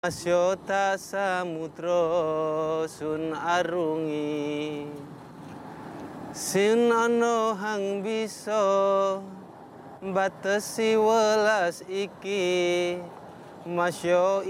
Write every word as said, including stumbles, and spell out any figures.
Masyota samudra sun arungi Sin ana hang bisa batesi welas iki Masya